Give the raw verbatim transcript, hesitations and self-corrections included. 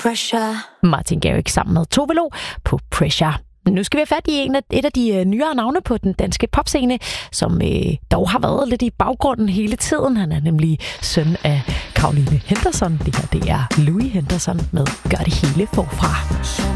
Pressure. Martin Garrix sammen med Tove Lo på Pressure. Nu skal vi have fat i en af, et af de uh, nyere navne på den danske popscene, som uh, dog har været lidt i baggrunden hele tiden. Han er nemlig søn af Caroline Henderson. Det her det er Louis Henderson med Gør det hele forfra.